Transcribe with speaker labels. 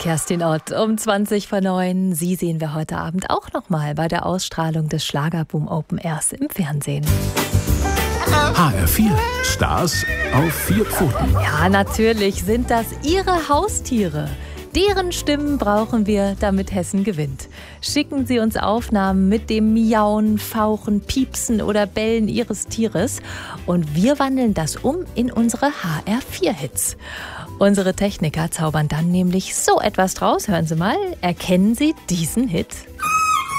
Speaker 1: Kerstin Ott um 20:09. Sie sehen wir heute Abend auch nochmal bei der Ausstrahlung des Schlagerboom Open Airs im Fernsehen.
Speaker 2: HR4, Stars auf 4 Pfoten.
Speaker 1: Ja, natürlich sind das Ihre Haustiere. Deren Stimmen brauchen wir, damit Hessen gewinnt. Schicken Sie uns Aufnahmen mit dem Miauen, Fauchen, Piepsen oder Bellen Ihres Tieres und wir wandeln das um in unsere HR4-Hits. Unsere Techniker zaubern dann nämlich so etwas draus. Hören Sie mal, erkennen Sie diesen Hit?